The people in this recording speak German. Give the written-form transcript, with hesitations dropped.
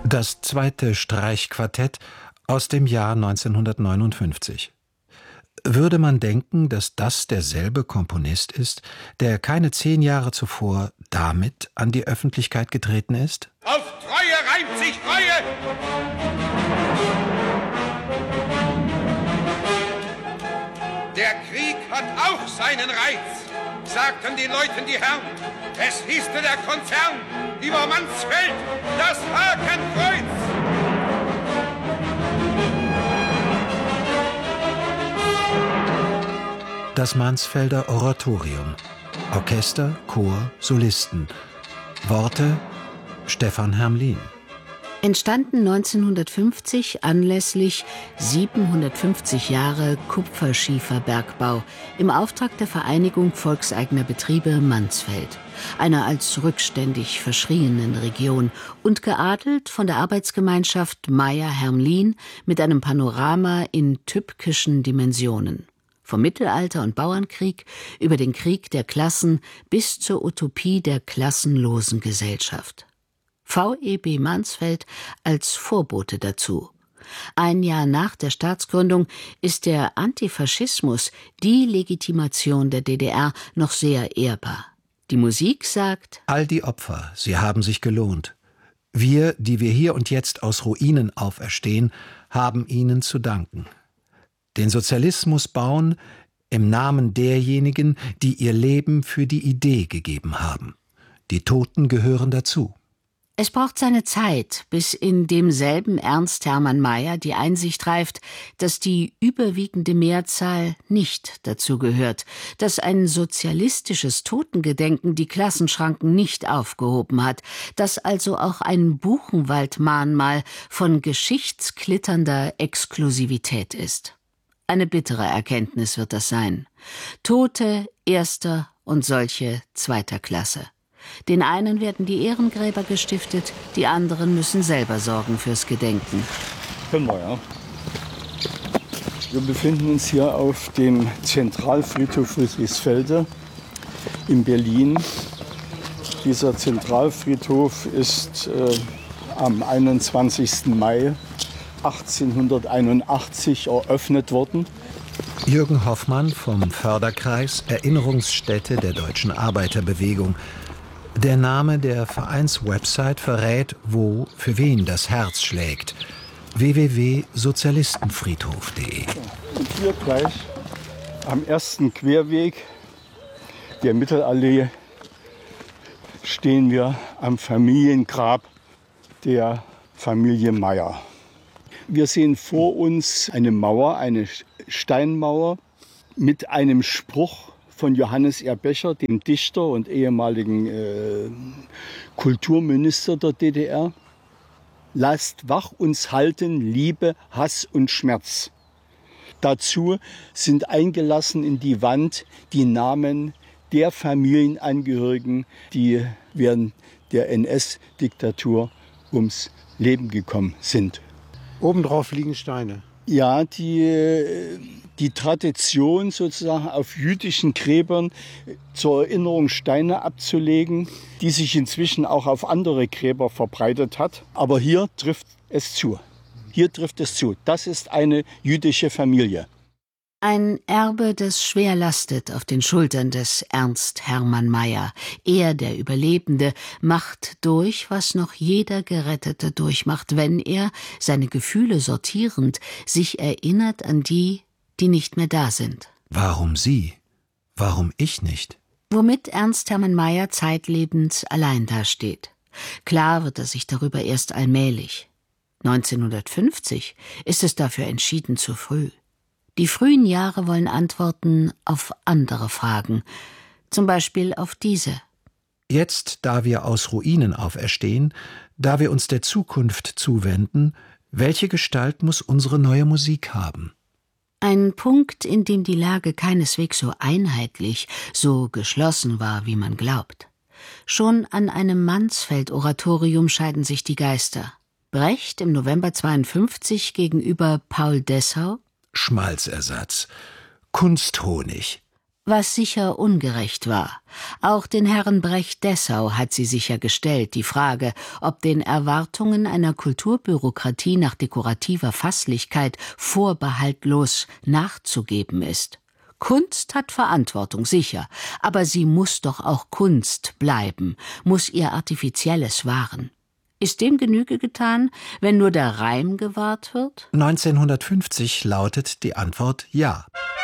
Das zweite Streichquartett aus dem Jahr 1959. Würde man denken, dass das derselbe Komponist ist, der keine 10 Jahre zuvor damit an die Öffentlichkeit getreten ist? Auf Treue reimt sich Reue! Der Krieg hat auch seinen Reiz, sagten den Leuten die Herren. Es hieße der Konzern über Mansfeld, das Hakenkreuz. Das Mansfelder Oratorium. Orchester, Chor, Solisten. Worte Stefan Hermlin. Entstanden 1950 anlässlich 750 Jahre Kupferschieferbergbau im Auftrag der Vereinigung Volkseigener Betriebe Mansfeld, einer als rückständig verschrienen Region, und geadelt von der Arbeitsgemeinschaft Meyer-Hermlin mit einem Panorama in tübkischen Dimensionen. Vom Mittelalter und Bauernkrieg über den Krieg der Klassen bis zur Utopie der klassenlosen Gesellschaft. VEB Mansfeld als Vorbote dazu. Ein Jahr nach der Staatsgründung ist der Antifaschismus, die Legitimation der DDR, noch sehr ehrbar. Die Musik sagt: All die Opfer, sie haben sich gelohnt. Wir, die wir hier und jetzt aus Ruinen auferstehen, haben ihnen zu danken. Den Sozialismus bauen im Namen derjenigen, die ihr Leben für die Idee gegeben haben. Die Toten gehören dazu. Es braucht seine Zeit, bis in demselben Ernst Hermann Meyer die Einsicht reift, dass die überwiegende Mehrzahl nicht dazu gehört, dass ein sozialistisches Totengedenken die Klassenschranken nicht aufgehoben hat, dass also auch ein Buchenwald-Mahnmal von geschichtsklitternder Exklusivität ist. Eine bittere Erkenntnis wird das sein. Tote erster und solche zweiter Klasse. Den einen werden die Ehrengräber gestiftet, die anderen müssen selber sorgen fürs Gedenken. Können wir, ja. Wir befinden uns hier auf dem Zentralfriedhof Friedrichsfelde in Berlin. Dieser Zentralfriedhof ist am 21. Mai 1881 eröffnet worden. Jürgen Hoffmann vom Förderkreis Erinnerungsstätte der Deutschen Arbeiterbewegung. Der Name der Vereinswebsite verrät, wo für wen das Herz schlägt. www.sozialistenfriedhof.de. Und hier gleich am ersten Querweg der Mittelallee stehen wir am Familiengrab der Familie Meyer. Wir sehen vor uns eine Mauer, eine Steinmauer mit einem Spruch von Johannes R. Becher, dem Dichter und ehemaligen Kulturminister der DDR. Lasst wach uns halten, Liebe, Hass und Schmerz. Dazu sind eingelassen in die Wand die Namen der Familienangehörigen, die während der NS-Diktatur ums Leben gekommen sind. Obendrauf liegen Steine. Ja, die Tradition sozusagen auf jüdischen Gräbern zur Erinnerung Steine abzulegen, die sich inzwischen auch auf andere Gräber verbreitet hat. Aber hier trifft es zu. Hier trifft es zu. Das ist eine jüdische Familie. Ein Erbe, das schwer lastet auf den Schultern des Ernst Hermann Meyer. Er, der Überlebende, macht durch, was noch jeder Gerettete durchmacht, wenn er, seine Gefühle sortierend, sich erinnert an die, die nicht mehr da sind. Warum sie? Warum ich nicht? Womit Ernst Hermann Meyer zeitlebens allein dasteht. Klar wird er sich darüber erst allmählich. 1950 ist es dafür entschieden zu früh. Die frühen Jahre wollen Antworten auf andere Fragen, zum Beispiel auf diese. Jetzt, da wir aus Ruinen auferstehen, da wir uns der Zukunft zuwenden, welche Gestalt muss unsere neue Musik haben? Ein Punkt, in dem die Lage keineswegs so einheitlich, so geschlossen war, wie man glaubt. Schon an einem Mansfeld-Oratorium scheiden sich die Geister. Brecht im November 52 gegenüber Paul Dessau. Schmalzersatz, Kunsthonig. Was sicher ungerecht war. Auch den Herren Brecht-Dessau hat sie sicher gestellt, die Frage, ob den Erwartungen einer Kulturbürokratie nach dekorativer Fasslichkeit vorbehaltlos nachzugeben ist. Kunst hat Verantwortung, sicher, aber sie muss doch auch Kunst bleiben, muss ihr Artifizielles wahren. Ist dem Genüge getan, wenn nur der Reim gewahrt wird? 1950 lautet die Antwort ja.